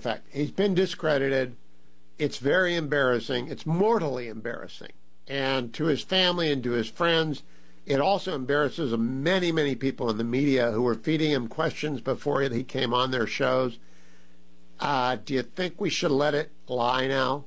effect. He's been discredited. It's very embarrassing. It's mortally embarrassing. And to his family and to his friends, it also embarrasses many, many people in the media who were feeding him questions before he came on their shows. Do you think we should let it lie now?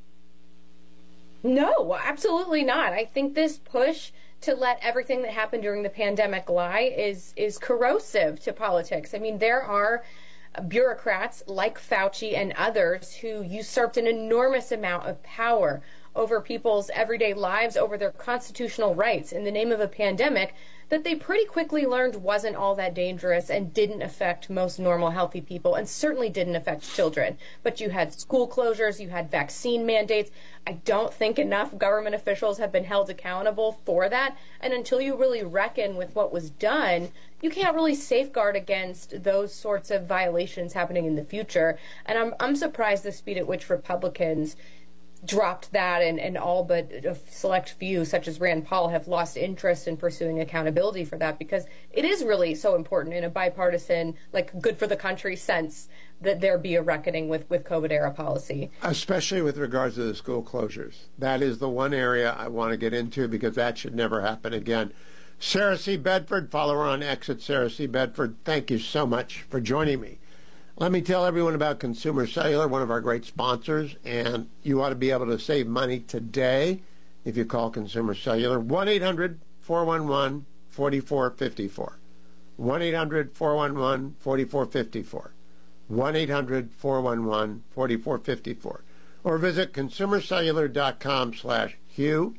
No, absolutely not. I think this push to let everything that happened during the pandemic lie is corrosive to politics. I mean, there are bureaucrats like Fauci and others who usurped an enormous amount of power over people's everyday lives, over their constitutional rights in the name of a pandemic that they pretty quickly learned wasn't all that dangerous and didn't affect most normal, healthy people, and certainly didn't affect children. But you had school closures, you had vaccine mandates. I don't think enough government officials have been held accountable for that. And until you really reckon with what was done, you can't really safeguard against those sorts of violations happening in the future. And I'm surprised the speed at which Republicans dropped that, and all but a select few, such as Rand Paul, have lost interest in pursuing accountability for that, because it is really so important in a bipartisan, like, good for the country sense that there be a reckoning with COVID-era policy. Especially with regards to the school closures. That is the one area I want to get into, because that should never happen again. Sarah C. Bedford, follow her on X at Sarah C. Bedford. Thank you so much for joining me. Let me tell everyone about Consumer Cellular, one of our great sponsors, and you ought to be able to save money today if you call Consumer Cellular, 1-800-411-4454, 1-800-411-4454, 1-800-411-4454, or visit consumercellular.com/Hugh,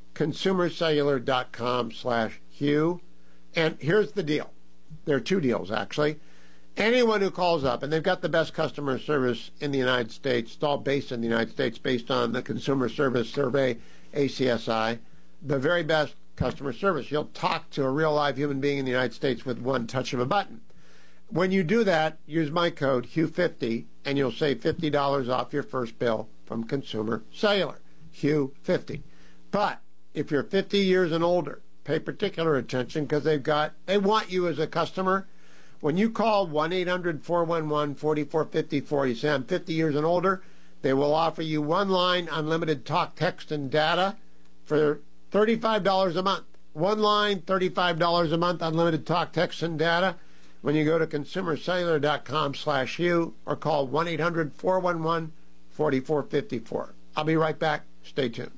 consumercellular.com/Hugh, and here's the deal. There are two deals, actually. Anyone who calls up, and they've got the best customer service in the United States, it's all based in the United States, based on the Consumer Service Survey, ACSI, the very best customer service. You'll talk to a real live human being in the United States with one touch of a button. When you do that, use my code HUGH50, and you'll save $50 off your first bill from Consumer Cellular, HUGH50. But if you're 50 years and older, pay particular attention, because they want you as a customer. When you call 1-800-411-4454, you say, I'm 50 years and older, they will offer you one line, unlimited talk, text, and data for $35 a month. One line, $35 a month, unlimited talk, text, and data. When you go to consumercellular.com/Hugh or call 1-800-411-4454. I'll be right back. Stay tuned.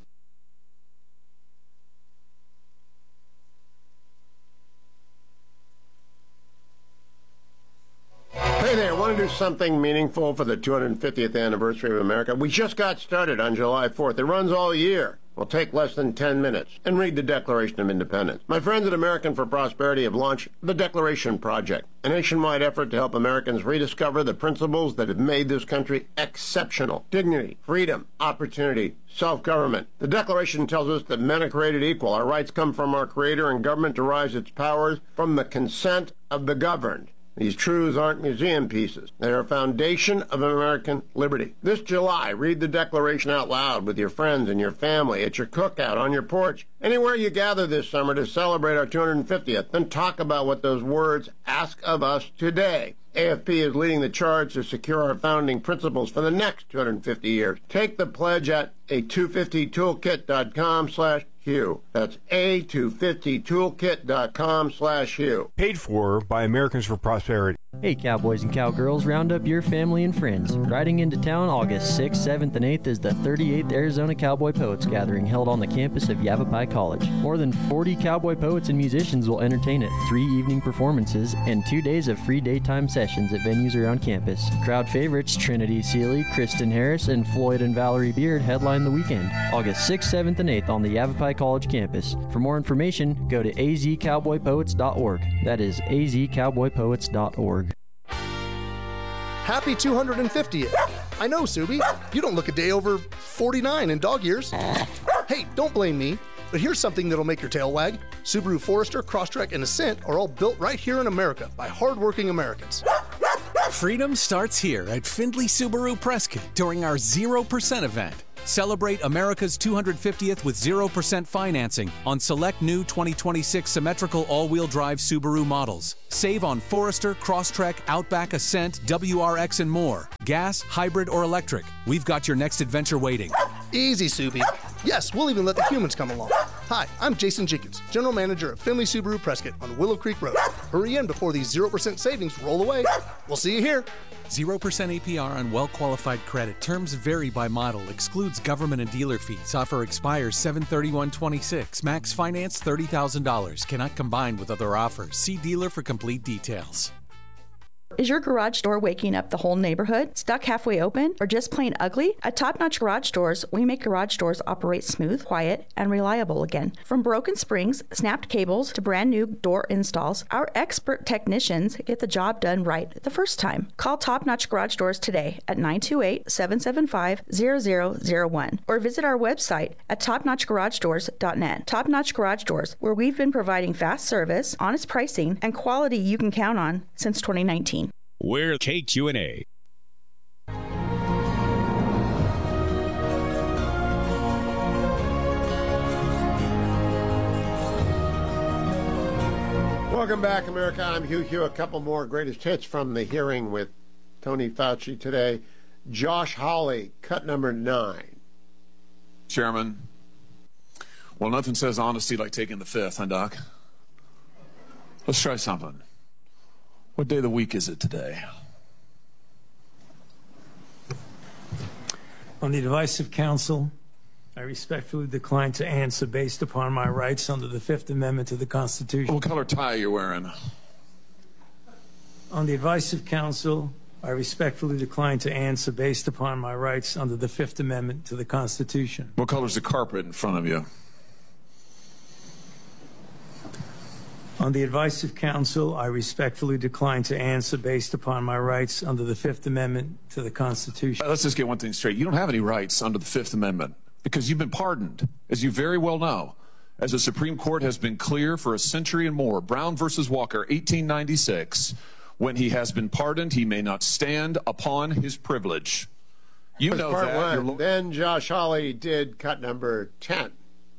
Hey there, want to do something meaningful for the 250th anniversary of America? We just got started on July 4th. It runs all year. Will take less than 10 minutes. And read the Declaration of Independence. My friends at American for Prosperity have launched the Declaration Project, a nationwide effort to help Americans rediscover the principles that have made this country exceptional. Dignity, freedom, opportunity, self-government. The Declaration tells us that men are created equal. Our rights come from our Creator, and government derives its powers from the consent of the governed. These truths aren't museum pieces. They are a foundation of American liberty. This July, read the Declaration out loud with your friends and your family, at your cookout, on your porch, anywhere you gather this summer to celebrate our 250th. Then talk about what those words ask of us today. AFP is leading the charge to secure our founding principles for the next 250 years. Take the pledge at a250toolkit.com/Hugh. That's a250toolkit.com/Hugh. Paid for by Americans for Prosperity. Hey cowboys and cowgirls, round up your family and friends. Riding into town August 6th, 7th, and 8th is the 38th Arizona Cowboy Poets Gathering held on the campus of Yavapai College. More than 40 cowboy poets and musicians will entertain at 3 evening performances and 2 days of free daytime sessions at venues around campus. Crowd favorites Trinity Seeley, Kristen Harris, and Floyd and Valerie Beard headline the weekend, August 6th, 7th, and 8th on the Yavapai College campus. For more information, go to azcowboypoets.org. That is azcowboypoets.org. Happy 250th. I know, Subi. You don't look a day over 49 in dog years. Hey, don't blame me. But here's something that'll make your tail wag. Subaru Forester, Crosstrek, and Ascent are all built right here in America by hardworking Americans. Freedom starts here at Findlay Subaru Prescott during our 0% event. Celebrate America's 250th with 0% financing on select new 2026 symmetrical all-wheel drive Subaru models. Save on Forester, Crosstrek, Outback, Ascent, WRX, and more. Gas, hybrid, or electric. We've got your next adventure waiting. Easy, Subi. Yes, we'll even let the humans come along. Hi, I'm Jason Jenkins, General Manager of Finley Subaru Prescott on Willow Creek Road. Hurry in before these 0% savings roll away. We'll see you here. 0% APR on well-qualified credit. Terms vary by model. Excludes government and dealer fees. Offer expires 7/31/26. Max finance $30,000. Cannot combine with other offers. See dealer for complete details. Is your garage door waking up the whole neighborhood? Stuck halfway open? Or just plain ugly? At Top Notch Garage Doors, we make garage doors operate smooth, quiet, and reliable again. From broken springs, snapped cables, to brand new door installs, our expert technicians get the job done right the first time. Call Top Notch Garage Doors today at 928-775-0001 or visit our website at topnotchgaragedoors.net. Top Notch Garage Doors, where we've been providing fast service, honest pricing, and quality you can count on since 2019. We're KQNA. Welcome back, America. I'm Hugh Hewitt. A couple more greatest hits from the hearing with Tony Fauci today. Josh Hawley, cut number 9. Chairman, well, nothing says honesty like taking the fifth, huh, Doc? Let's try something. What day of the week is it today? On the advice of counsel, I respectfully decline to answer based upon my rights under the Fifth Amendment to the Constitution. What color tie are you wearing? On the advice of counsel, I respectfully decline to answer based upon my rights under the Fifth Amendment to the Constitution. What color's the carpet in front of you? On the advice of counsel, I respectfully decline to answer based upon my rights under the Fifth Amendment to the Constitution. Let's just get one thing straight. You don't have any rights under the Fifth Amendment because you've been pardoned, as you very well know. As the Supreme Court has been clear for a century and more, Brown versus Walker, 1896, when he has been pardoned, he may not stand upon his privilege. You know part that. One. Then Josh Hawley did cut number 10.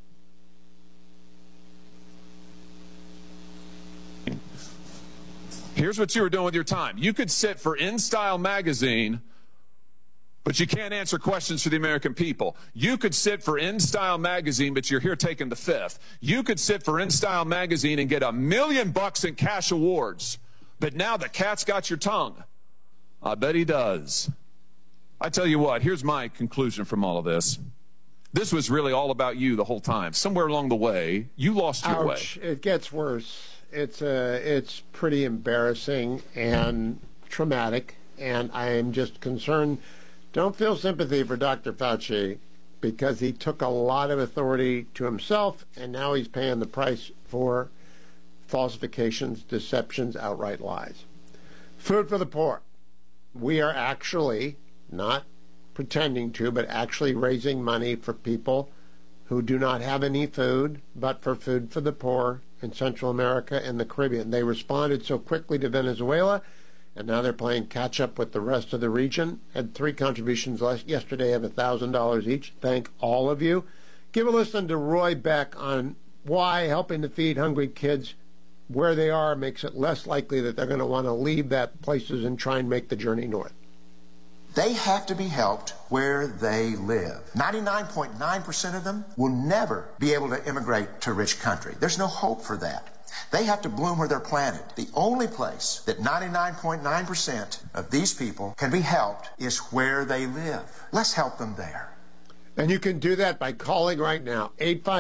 Here's what you were doing with your time. You could sit for InStyle magazine, but you can't answer questions for the American people. You could sit for InStyle magazine, but you're here taking the fifth. You could sit for InStyle magazine and get $1 million in cash awards, but now the cat's got your tongue. I bet he does. I tell you what, here's my conclusion from all of this. This was really all about you the whole time. Somewhere along the way, you lost your way. It gets worse. It's pretty embarrassing and traumatic, and I am just concerned. Don't feel sympathy for Dr. Fauci because he took a lot of authority to himself, and now he's paying the price for falsifications, deceptions, outright lies. Food for the poor. We are actually not pretending to, but actually raising money for people who do not have any food, but for Food for the Poor in Central America and the Caribbean. They responded so quickly to Venezuela, and now they're playing catch-up with the rest of the region. Had 3 contributions yesterday of $1,000 each. Thank all of you. Give a listen to Roy Beck on why helping to feed hungry kids where they are makes it less likely that they're going to want to leave that places and try and make the journey north. They have to be helped where they live. 99.9% of them will never be able to immigrate to a rich country. There's no hope for that. They have to bloom where they're planted. The only place that 99.9% of these people can be helped is where they live. Let's help them there. And you can do that by calling right now,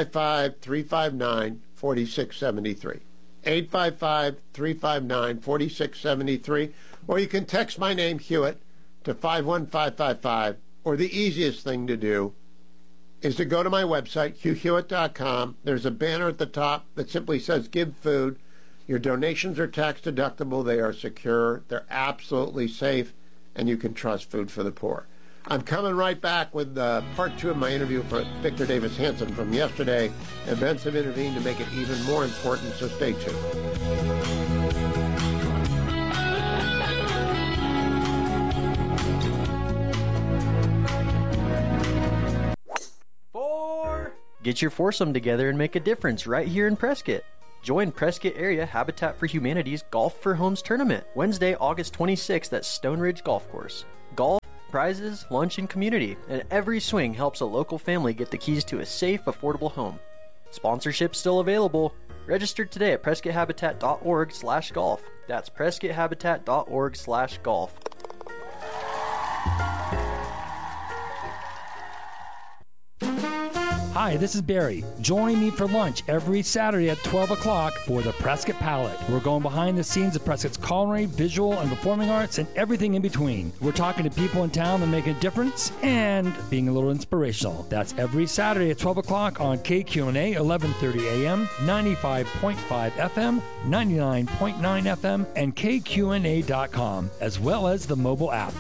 855-359-4673. 855-359-4673. Or you can text my name, Hewitt, to 51555, or the easiest thing to do is to go to my website, hughhewitt.com. There's a banner at the top that simply says Give Food. Your donations are tax deductible. They are secure. They're absolutely safe, and you can trust Food for the Poor. I'm coming right back with part 2 of my interview for Victor Davis Hanson from yesterday. Events have intervened to make it even more important, so stay tuned. Get your foursome together and make a difference right here in Prescott. Join Prescott Area Habitat for Humanity's Golf for Homes tournament, Wednesday, August 26th at Stone Ridge Golf Course. Golf, prizes, lunch, and community, and every swing helps a local family get the keys to a safe, affordable home. Sponsorship still available. Register today at PrescottHabitat.org/golf. That's PrescottHabitat.org/golf. Hi, this is Barry. Join me for lunch every Saturday at 12 o'clock for the Prescott Palette. We're going behind the scenes of Prescott's culinary, visual, and performing arts, and everything in between. We're talking to people in town that make a difference and being a little inspirational. That's every Saturday at 12 o'clock on KQNA, 1130 AM, 95.5 FM, 99.9 FM, and KQNA.com, as well as the mobile app.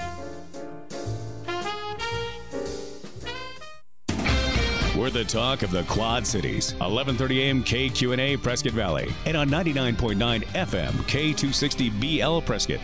We're the talk of the Quad Cities. 1130 AM KQNA Prescott Valley. And on 99.9 FM K260BL Prescott.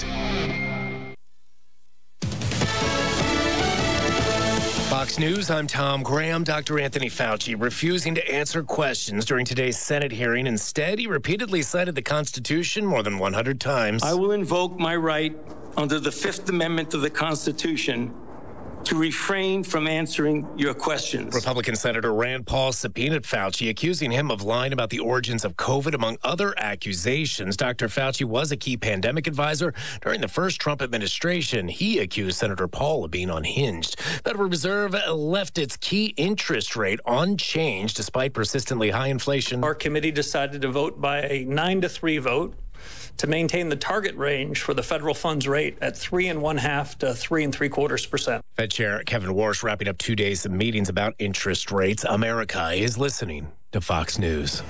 Fox News, I'm Tom Graham. Dr. Anthony Fauci refusing to answer questions during today's Senate hearing. Instead, he repeatedly cited the Constitution more than 100 times. I will invoke my right under the Fifth Amendment of the Constitution to refrain from answering your questions. Republican Senator Rand Paul subpoenaed Fauci, accusing him of lying about the origins of COVID, among other accusations. Dr. Fauci was a key pandemic advisor during the first Trump administration. He accused Senator Paul of being unhinged. Federal Reserve left its key interest rate unchanged despite persistently high inflation. Our committee decided to vote by a 9-3 vote to maintain the target range for the federal funds rate at 3.5% to 3.75%. Fed Chair Kevin Warsh wrapping up 2 days of meetings about interest rates. America is listening to Fox News.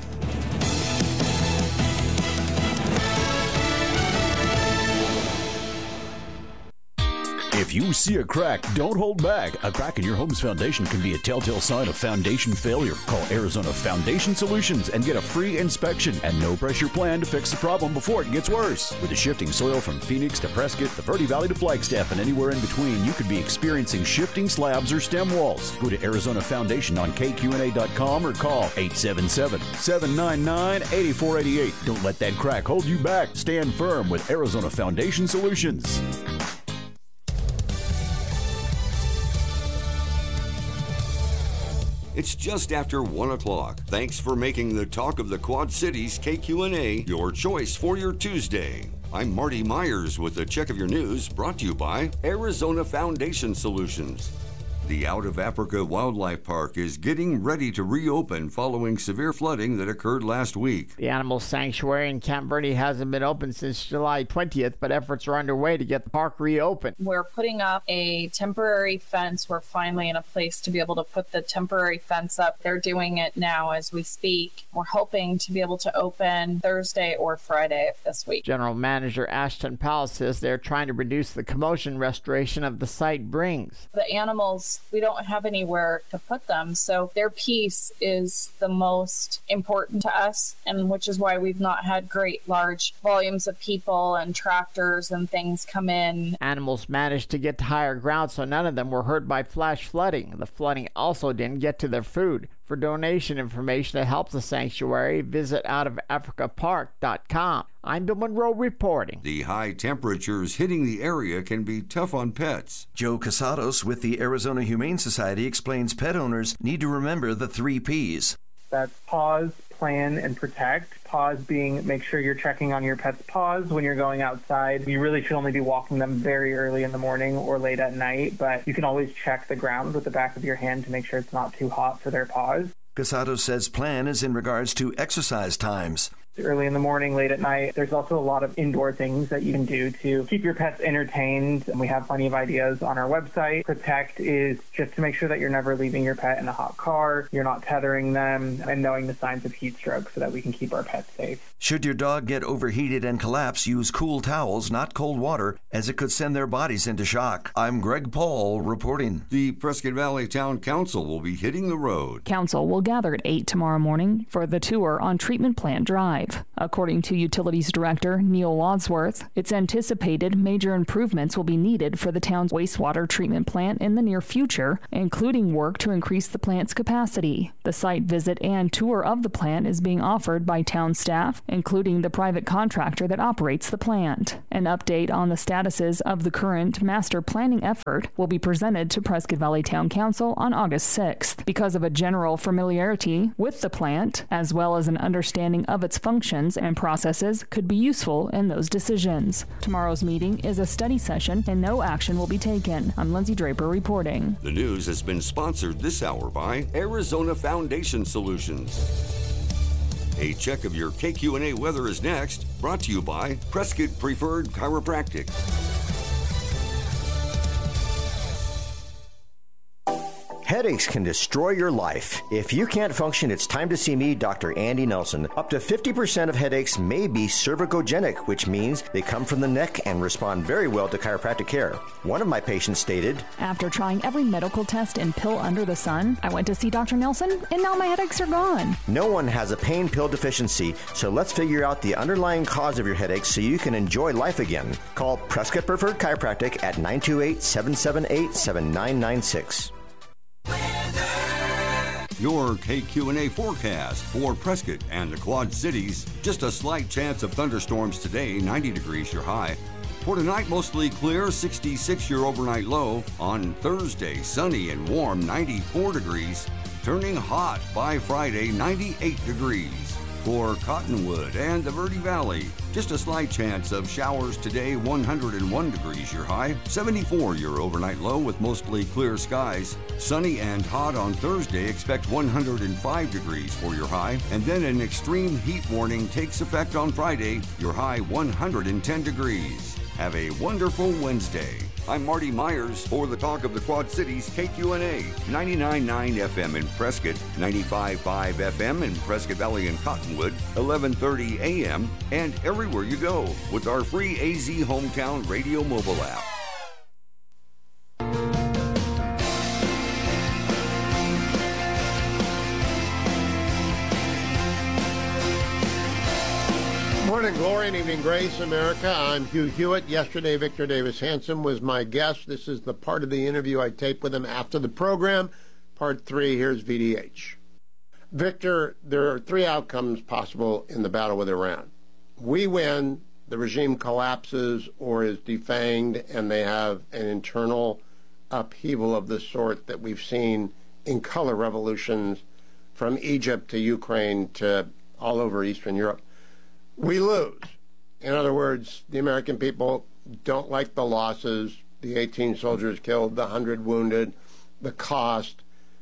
If you see a crack, don't hold back. A crack in your home's foundation can be a telltale sign of foundation failure. Call Arizona Foundation Solutions and get a free inspection and no-pressure plan to fix the problem before it gets worse. With the shifting soil from Phoenix to Prescott, the Verde Valley to Flagstaff, and anywhere in between, you could be experiencing shifting slabs or stem walls. Go to Arizona Foundation on KQNA.com or call 877-799-8488. Don't let that crack hold you back. Stand firm with Arizona Foundation Solutions. It's just after 1 o'clock. Thanks for making the Talk of the Quad Cities KQNA your choice for your Tuesday. I'm Marty Myers with a check of your news brought to you by Arizona Foundation Solutions. The Out of Africa Wildlife Park is getting ready to reopen following severe flooding that occurred last week. The animal sanctuary in Camp Verde hasn't been open since July 20th, but efforts are underway to get the park reopened. We're putting up a temporary fence. We're finally in a place to be able to put the temporary fence up. They're doing it now as we speak. We're hoping to be able to open Thursday or Friday of this week. General Manager Ashton Powell says they're trying to reduce the commotion restoration of the site brings. The animals, we don't have anywhere to put them, so their peace is the most important to us, and which is why we've not had great large volumes of people and tractors and things come in. Animals managed to get to higher ground, so none of them were hurt by flash flooding. The flooding also didn't get to their food. For donation information to help the sanctuary, visit outofafricapark.com. I'm Bill Monroe reporting. The high temperatures hitting the area can be tough on pets. Joe Casados with the Arizona Humane Society explains pet owners need to remember the 3 Ps. That's pause, plan, and protect. Pause being make sure you're checking on your pet's paws when you're going outside. You really should only be walking them very early in the morning or late at night, but you can always check the ground with the back of your hand to make sure it's not too hot for their paws. Casados says plan is in regards to exercise times. Early in the morning, late at night. There's also a lot of indoor things that you can do to keep your pets entertained, and we have plenty of ideas on our website. Protect is just to make sure that you're never leaving your pet in a hot car, you're not tethering them, and knowing the signs of heat stroke so that we can keep our pets safe. Should your dog get overheated and collapse, use cool towels, not cold water, as it could send their bodies into shock. I'm Greg Paul reporting. The Prescott Valley Town Council will be hitting the road. Council will gather at 8 tomorrow morning for the tour on Treatment Plant Drive. 2025. According to Utilities Director Neil Wadsworth, it's anticipated major improvements will be needed for the town's wastewater treatment plant in the near future, including work to increase the plant's capacity. The site visit and tour of the plant is being offered by town staff, including the private contractor that operates the plant. An update on the statuses of the current master planning effort will be presented to Prescott Valley Town Council on August 6th. Because of a general familiarity with the plant, as well as an understanding of its functions and processes, could be useful in those decisions. Tomorrow's meeting is a study session and no action will be taken. I'm Lindsay Draper reporting. The news has been sponsored this hour by Arizona Foundation Solutions. A check of your KQNA weather is next, brought to you by Prescott Preferred Chiropractic. Headaches can destroy your life. If you can't function, it's time to see me, Dr. Andy Nelson. Up to 50% of headaches may be cervicogenic, which means they come from the neck and respond very well to chiropractic care. One of my patients stated, "After trying every medical test and pill under the sun, I went to see Dr. Nelson, and now my headaches are gone." No one has a pain pill deficiency, so let's figure out the underlying cause of your headaches so you can enjoy life again. Call Prescott Preferred Chiropractic at 928-778-7996. Your KQNA forecast for Prescott and the Quad Cities. Just a slight chance of thunderstorms today, 90 degrees your high. For tonight, mostly clear, 66 your overnight low. On Thursday, sunny and warm, 94 degrees. Turning hot by Friday, 98 degrees. For Cottonwood and the Verde Valley, just a slight chance of showers today, 101 degrees your high, 74 your overnight low with mostly clear skies. Sunny and hot on Thursday, expect 105 degrees for your high, and then an extreme heat warning takes effect on Friday, your high 110 degrees. Have a wonderful Wednesday. I'm Marty Myers for the Talk of the Quad Cities, KQNA, 99.9 FM in Prescott, 95.5 FM in Prescott Valley and Cottonwood, 11:30 a.m., and everywhere you go with our free AZ Hometown Radio mobile app. Morning glory and evening grace, America. I'm Hugh Hewitt. Yesterday, Victor Davis Hanson was my guest. This is the part of the interview I taped with him after the program. Part 3, here's VDH. Victor, there are 3 outcomes possible in the battle with Iran. We win, the regime collapses or is defanged, and they have an internal upheaval of the sort that we've seen in color revolutions from Egypt to Ukraine to all over Eastern Europe. We lose. In other words, the American people don't like the losses, the 18 soldiers killed, the 100 wounded, the cost.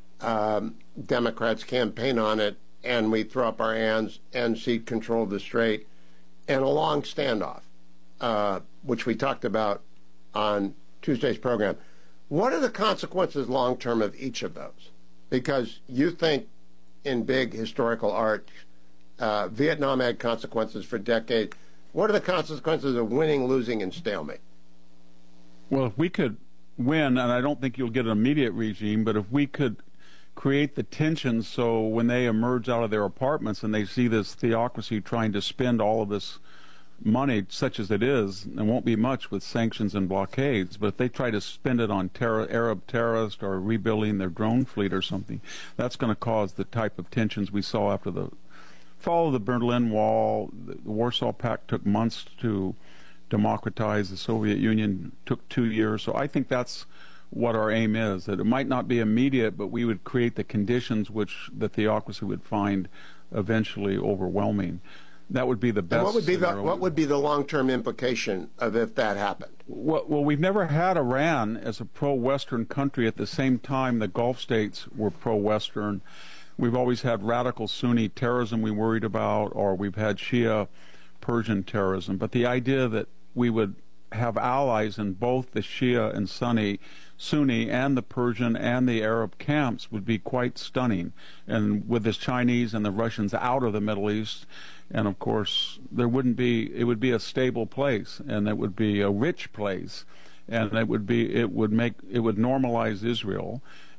Democrats campaign on it, and we throw up our hands and seek control of the strait, and a long standoff, which we talked about on Tuesday's program. What are the consequences long-term of each of those? Because you think in big historical arcs, Vietnam had consequences for decades. What are the consequences of winning, losing, and stalemate? Well, if we could win, and I don't think you'll get an immediate regime, but if we could create the tensions so when they emerge out of their apartments and they see this theocracy trying to spend all of this money, such as it is, there won't be much with sanctions and blockades, but if they try to spend it on Arab terrorists or rebuilding their drone fleet or something, that's going to cause the type of tensions we saw after the fall of the Berlin Wall. The Warsaw Pact took months to democratize. The Soviet Union took 2 years. So I think that's what our aim is, that it might not be immediate, but we would create the conditions which the theocracy would find eventually overwhelming. That would be the best. And what would be the long-term implication of if that happened? Well, we've never had Iran as a pro-Western country. At the same time, the Gulf states were pro-Western. We've always had radical Sunni terrorism we worried about, or we've had Shia Persian terrorism. But the idea that we would have allies in both the Shia and Sunni and the Persian and the Arab camps would be quite stunning. And with the Chinese and the Russians out of the Middle East, and of course it would be a stable place, and it would be a rich place, and it would normalize Israel.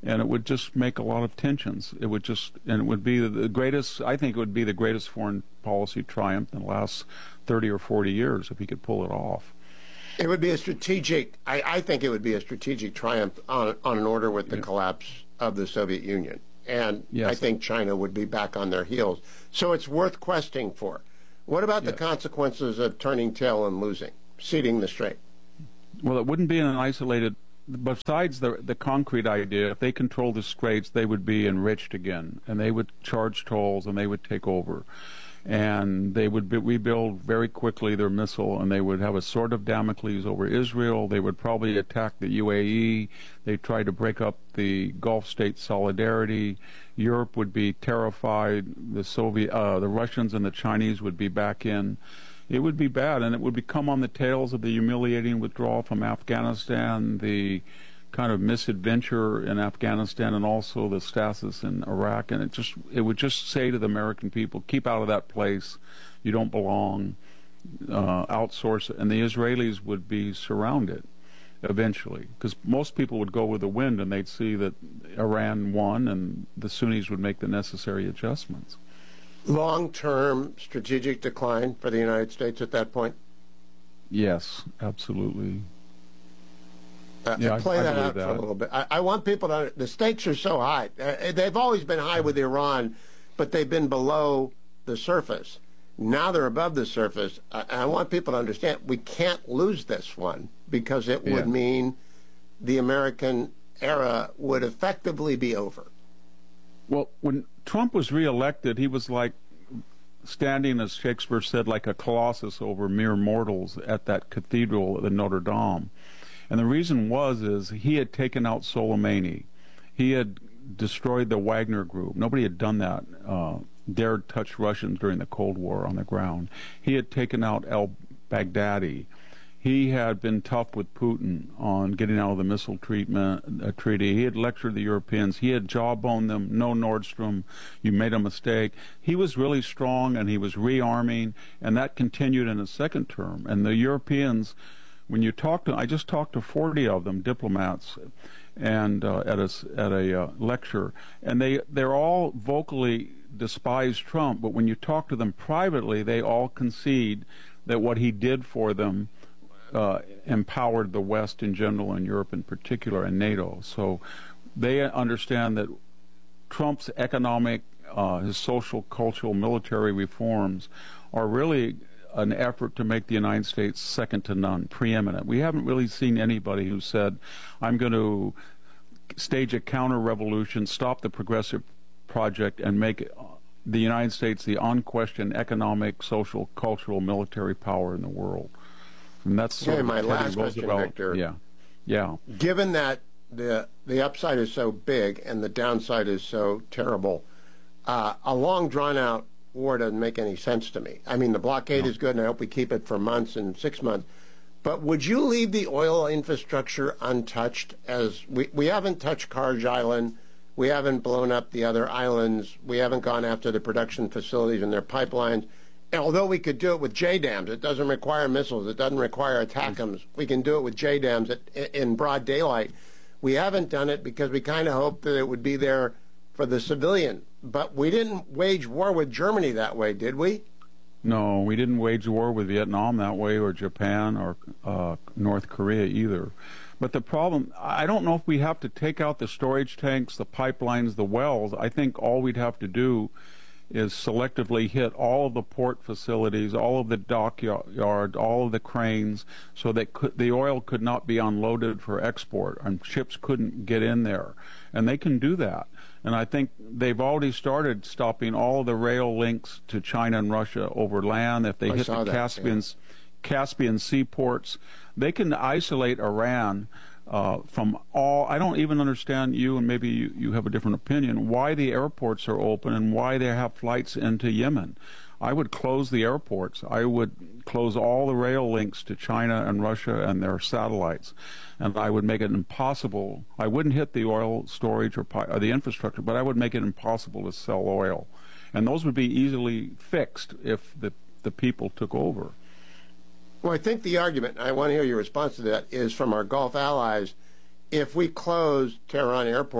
and it would just make a lot of tensions. It would be the greatest, I think it would be the greatest foreign policy triumph in the last 30 or 40 years if he could pull it off. It would be a strategic, I think it would be a strategic triumph on an order with the collapse of the Soviet Union. And yes. I think China would be back on their heels. So it's worth questing for. What about the consequences of turning tail and losing, ceding the strait? Well, it wouldn't be an isolated, besides the concrete idea, if they controlled the straits, they would be enriched again, and they would charge tolls, and they would take over. And they would rebuild very quickly their missile, and they would have a sword of Damocles over Israel. They would probably attack the UAE. They'd try to break up the Gulf state solidarity. Europe would be terrified. The Russians and the Chinese would be back in. It would be bad, and it would become on the tails of the humiliating withdrawal from Afghanistan, the kind of misadventure in Afghanistan, and also the stasis in Iraq, and it would just say to the American people, keep out of that place, you don't belong, outsource it. And the Israelis would be surrounded eventually, because most people would go with the wind, and they'd see that Iran won, and the Sunnis would make the necessary adjustments. Long-term strategic decline for the United States at that point? Yes, absolutely. Play that out for a little bit. I want people to, the stakes are so high. They've always been high with Iran, but they've been below the surface. Now they're above the surface. I want people to understand we can't lose this one, because it would mean the American era would effectively be over. Well, when Trump was reelected, he was like standing, as Shakespeare said, like a colossus over mere mortals at that cathedral at Notre Dame. And the reason is he had taken out Soleimani. He had destroyed the Wagner Group. Nobody had done that, dared touch Russians during the Cold War on the ground. He had taken out al-Baghdadi. He had been tough with Putin on getting out of the missile treaty. He had lectured the Europeans. He had jawboned them, no Nord Stream, you made a mistake. He was really strong, and he was rearming, and that continued in his second term. And the Europeans, when you talk to, I just talked to 40 of them, diplomats, and at a lecture, and they're all vocally despise Trump, but when you talk to them privately, they all concede that what he did for them empowered the West in general, and Europe in particular, and NATO. So they understand that Trump's economic, his social, cultural, military reforms are really an effort to make the United States second to none, preeminent. We haven't really seen anybody who said, I'm going to stage a counter-revolution, stop the progressive project, and make the United States the unquestioned economic, social, cultural, military power in the world. And that's sort of my last question, Victor. Yeah. Given that the upside is so big and the downside is so terrible, a long, drawn-out war doesn't make any sense to me. I mean, the blockade is good, and I hope we keep it for months and 6 months. But would you leave the oil infrastructure untouched? As we haven't touched Karj Island, we haven't blown up the other islands, we haven't gone after the production facilities and their pipelines. And although we could do it with JDAMs, it doesn't require missiles, it doesn't require ATACMS. We can do it with JDAMs in broad daylight. We haven't done it because we kind of hoped that it would be there for the civilian. But we didn't wage war with Germany that way, did we? No, we didn't wage war with Vietnam that way, or Japan, or North Korea either. But the problem, I don't know if we have to take out the storage tanks, the pipelines, the wells. I think all we'd have to do is selectively hit all of the port facilities, all of the dockyard, all of the cranes, so that the oil could not be unloaded for export, and ships couldn't get in there. And they can do that. And I think they've already started stopping all of the rail links to China and Russia over land. If they hit the Caspian seaports, they can isolate Iran from all. I don't even understand, you, and maybe you have a different opinion, why the airports are open and why they have flights into Yemen. I would close the airports. I would close all the rail links to China and Russia and their satellites. And I would make it impossible. I wouldn't hit the oil storage or the infrastructure, but I would make it impossible to sell oil. And those would be easily fixed if the people took over. Well, I think the argument, I want to hear your response to that, is from our Gulf allies. If we close Tehran Airport,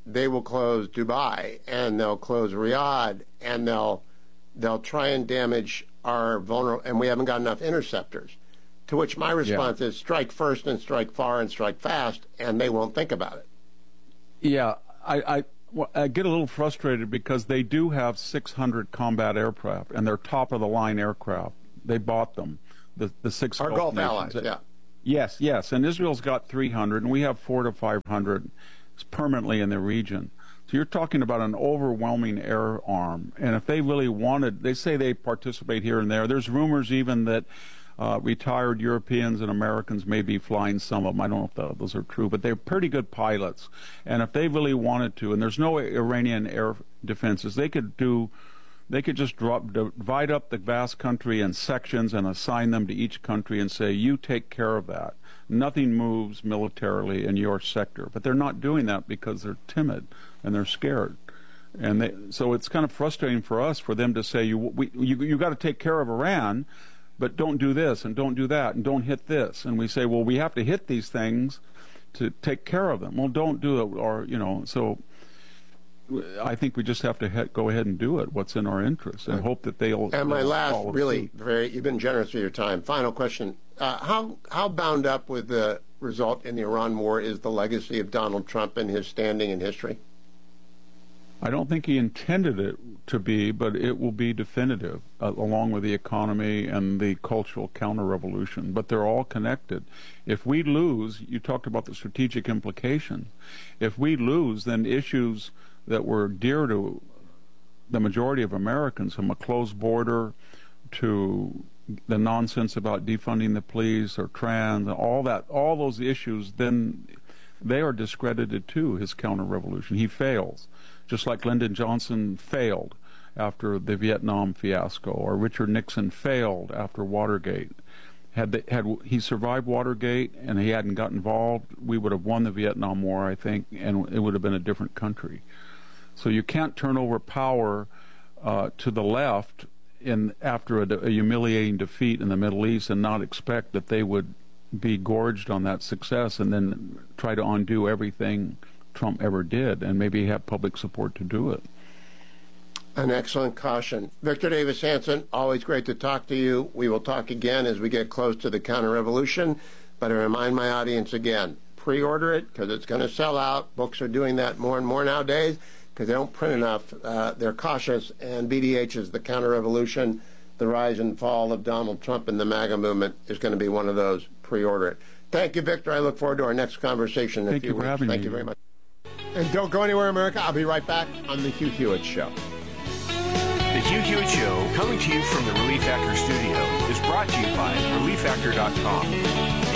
they will close Dubai and they'll close Riyadh and they'll try and damage our vulnerable, and we haven't got enough interceptors. To which my response is strike first and strike far and strike fast, and they won't think about it. Yeah, I get a little frustrated because they do have 600 combat aircraft, and they're top-of-the-line aircraft. They bought them, the six Our Gulf allies, yeah. Yes, and Israel's got 300, and we have 400 to 500 permanently in the region. So you're talking about an overwhelming air arm, and if they really wanted, they say they participate here and there. There's rumors even that retired Europeans and Americans may be flying some of them. I don't know if those are true, but they're pretty good pilots. And if they really wanted to, and there's no Iranian air defenses, they could just divide up the vast country in sections and assign them to each country and say, you take care of that. Nothing moves militarily in your sector. But they're not doing that because they're timid and they're scared. And so it's kind of frustrating for us for them to say, you got to take care of Iran, but don't do this and don't do that and don't hit this. And we say, well, we have to hit these things to take care of them. Well, don't do it, or, so I think we just have to go ahead and do it, what's in our interest, and hope that they'll... And my last, really, you've been generous with your time. Final question. How bound up with the result in the Iran war is the legacy of Donald Trump and his standing in history? I don't think he intended it to be, but it will be definitive, along with the economy and the cultural counter-revolution. But they're all connected. If we lose, you talked about the strategic implications. If we lose, then issues that were dear to the majority of Americans, from a closed border to the nonsense about defunding the police or trans, all those issues, then they are discredited too, his counter-revolution. He fails. Just like Lyndon Johnson failed after the Vietnam fiasco, or Richard Nixon failed after Watergate. Had he survived Watergate and he hadn't got involved, we would have won the Vietnam War, I think, and it would have been a different country. So you can't turn over power to the left after a humiliating defeat in the Middle East and not expect that they would be gorged on that success and then try to undo everything Trump ever did, and maybe have public support to do it. An excellent caution. Victor Davis Hanson, always great to talk to you. We will talk again as we get close to the counter-revolution, but I remind my audience again, pre-order it because it's going to sell out. Books are doing that more and more nowadays because they don't print enough. They're cautious, and BDH is the counter-revolution. The rise and fall of Donald Trump and the MAGA movement is going to be one of those. Pre-order it. Thank you, Victor. I look forward to our next conversation in a few weeks. Having me. Thank you very much. And don't go anywhere, America. I'll be right back on The Hugh Hewitt Show. The Hugh Hewitt Show, coming to you from the Relief Factor studio, is brought to you by ReliefFactor.com.